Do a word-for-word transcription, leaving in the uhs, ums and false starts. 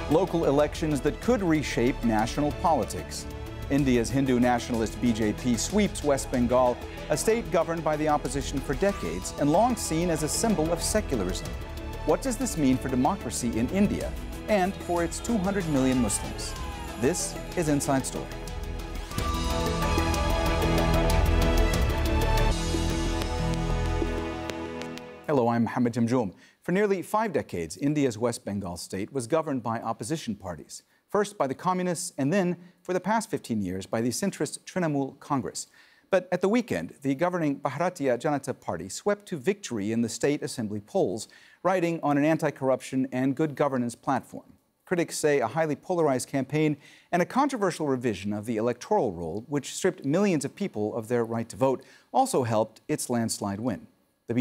Local elections that could reshape national politics. India's Hindu nationalist B J P sweeps West Bengal, a state governed by the opposition for decades and long seen as a symbol of secularism. What does this mean for democracy in India and for its two hundred million Muslims? This is Inside Story. Hello, I'm Mohammed Jamjoom. For nearly five decades, India's West Bengal state was governed by opposition parties. First by the Communists, and then, for the past fifteen years, by the centrist Trinamool Congress. But at the weekend, the governing Bharatiya Janata Party swept to victory in the state assembly polls, riding on an anti-corruption and good governance platform. Critics say a highly polarized campaign and a controversial revision of the electoral roll, which stripped millions of people of their right to vote, also helped its landslide win.